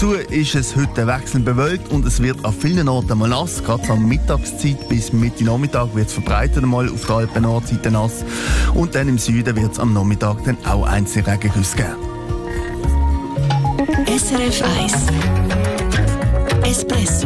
Dazu ist es heute wechselnd bewölkt und es wird an vielen Orten mal nass. Gerade zur Mittagszeit bis Mitte Nachmittag wird es verbreitet mal auf der Alpen-Nordseite nass. Und dann im Süden wird es am Nachmittag dann auch einzelne Regengüsse geben. SRF 1 Espresso.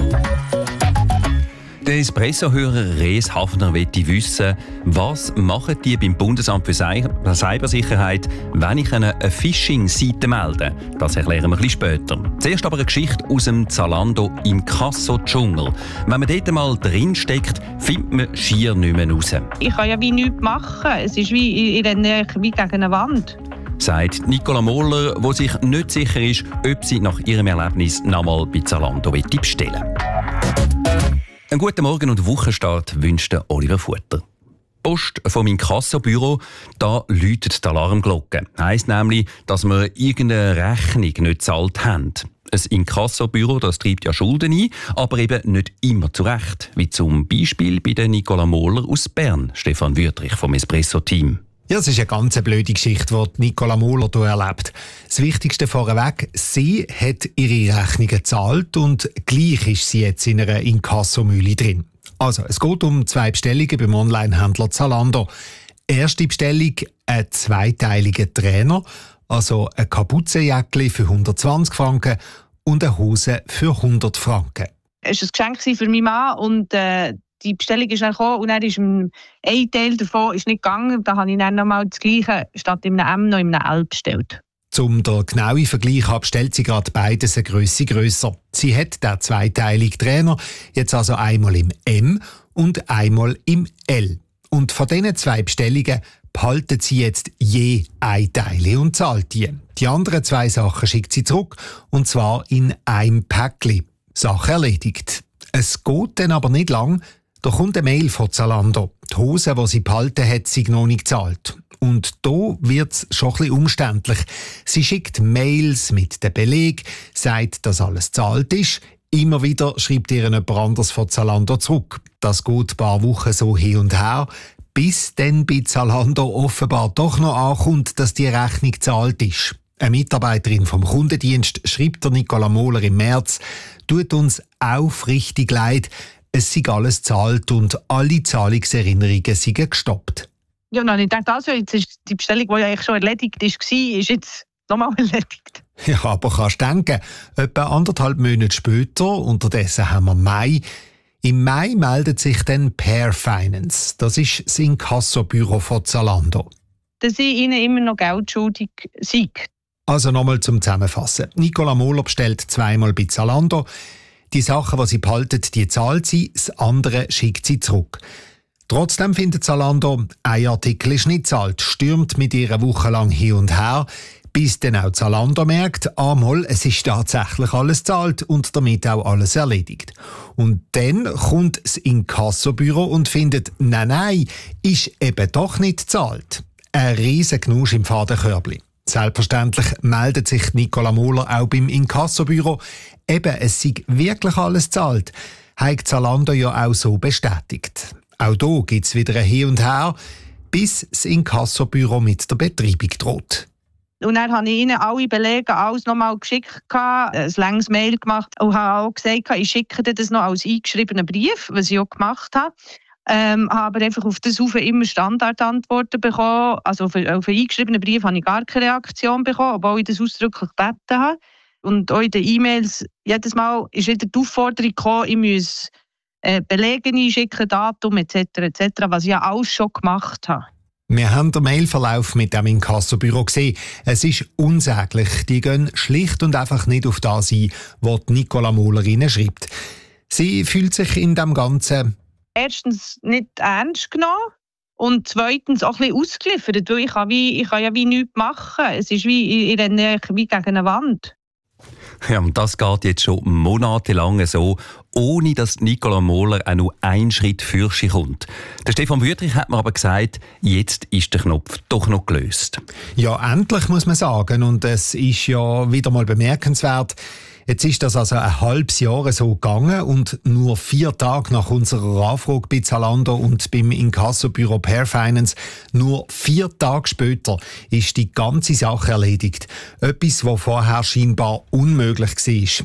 Der Espresso-Hörer Res Hafner möchte wissen, was machen die beim Bundesamt für Cybersicherheit, wenn ich eine Phishing-Seite melde? Das erklären wir ein bisschen später. Zuerst aber eine Geschichte aus dem Zalando Inkasso-Dschungel. Wenn man dort mal drinsteckt, findet man schier nicht mehr raus. Ich kann ja wie nichts machen. Es ist wie, ich renne wie gegen eine Wand. Sagt Nicola Mohler, die sich nicht sicher ist, ob sie nach ihrem Erlebnis nochmal bei Zalando bestellen will. Einen guten Morgen und Wochenstart wünscht Oliver Futter. Post vom Inkassobüro, da läutet die Alarmglocke. Heisst nämlich, dass wir irgendeine Rechnung nicht gezahlt haben. Ein Inkassobüro, das treibt ja Schulden ein, aber eben nicht immer zurecht. Wie zum Beispiel bei der Nicola Mohler aus Bern, Stefan Wüthrich vom Espresso-Team. Ja, es ist eine ganz blöde Geschichte, die Nicola Mohler hier erlebt. Das Wichtigste vorweg, sie hat ihre Rechnungen gezahlt und gleich ist sie jetzt in einer Inkassomühle drin. Also, es geht um 2 Bestellungen beim Onlinehändler Zalando. Erste Bestellung, ein zweiteiliger Trainer, also ein Kapuzenjäckli für 120 Franken und eine Hose für 100 Franken. Es war ein Geschenk für meinen Mann und die Bestellung ist dann gekommen und dann ist ein Teil davon nicht gegangen. Da habe ich dann nochmal das Gleiche statt in einem M noch in einem L bestellt. Zum den genauen Vergleich ab stellt sie gerade beides eine Grösse grösser. Sie hat den zweiteiligen Trainer jetzt also einmal im M und einmal im L. Und von diesen 2 Bestellungen behalten sie jetzt je ein Teil und zahlt die. Die anderen 2 Sachen schickt sie zurück und zwar in einem Päckchen. Sache erledigt. Es geht dann aber nicht lang. Da kommt eine Mail von Zalando. Die Hose, die sie behalten hat, sind noch nicht gezahlt. Und da wird es schon ein bisschen umständlich. Sie schickt Mails mit dem Beleg, sagt, dass alles gezahlt ist. Immer wieder schreibt ihr jemand anderes von Zalando zurück. Das geht ein paar Wochen so hin und her, bis dann bei Zalando offenbar doch noch ankommt, dass die Rechnung gezahlt ist. Eine Mitarbeiterin vom Kundendienst schreibt der Nicola Mohler im März, tut uns aufrichtig leid, es sei alles gezahlt und alle Zahlungserinnerungen seien gestoppt. Ja, und dann habe ich gedacht, also, jetzt ist die Bestellung, die ja eigentlich schon erledigt war, ist jetzt nochmal erledigt. Ja, aber kannst du denken, etwa 1,5 Monate später, unterdessen haben wir Mai. Im Mai meldet sich dann Pair Finance. Das ist das Inkassobüro von Zalando. Dass ich ihnen immer noch Geld schuldig sei. Also nochmal zum Zusammenfassen. Nicola Mohler bestellt 2-mal bei Zalando. Die Sachen, die sie behalten, die zahlt sie, das andere schickt sie zurück. Trotzdem findet Zalando, ein Artikel ist nicht gezahlt, stürmt mit ihr wochenlang hin und her, bis dann auch Zalando merkt, einmal, es ist tatsächlich alles gezahlt und damit auch alles erledigt. Und dann kommt das Inkassobüro und findet, nein, ist eben doch nicht gezahlt. Ein riesen Knusch im Fadenkörbli. Selbstverständlich meldet sich Nicola Mohler auch beim Inkassobüro. Eben, es sei wirklich alles gezahlt. Hat Zalando ja auch so bestätigt. Auch hier gibt es wieder ein Hin und Her, bis das Inkassobüro mit der Betreibung droht. Und dann habe ich ihnen alle Belege alles nochmal geschickt, ein langes Mail gemacht und habe auch gesagt, ich schicke das noch als eingeschriebenen Brief, was ich auch gemacht habe. Habe aber einfach auf das immer Standardantworten bekommen. Also auf einen eingeschriebenen Brief habe ich gar keine Reaktion bekommen, obwohl ich das ausdrücklich gebeten habe. Und auch in den E-Mails, jedes Mal ist wieder die Aufforderung gekommen, ich muss Belege einschicken, Datum etc., was ich ja alles schon gemacht habe. Wir haben den Mailverlauf mit dem Inkassobüro gesehen. Es ist unsäglich. Die gehen schlicht und einfach nicht auf das ein, was Nicola Mohler schreibt. Sie fühlt sich in dem Ganzen erstens nicht ernst genommen und zweitens auch ein bisschen ausgeliefert, weil ich kann ja wie nichts machen. Es ist wie, ich renne wie gegen eine Wand. Ja, und das geht jetzt schon monatelang so, ohne dass Nicola Mohler auch nur einen Schritt für sich kommt. Der Stefan Wüthrich hat mir aber gesagt, jetzt ist der Knopf doch noch gelöst. Ja, endlich muss man sagen. Und es ist ja wieder mal bemerkenswert, jetzt ist das also ein halbes Jahr so gegangen und nur 4 Tage nach unserer Anfrage bei Zalando und beim Inkassobüro Pair Finance, nur 4 Tage später, ist die ganze Sache erledigt. Etwas, was vorher scheinbar unmöglich war.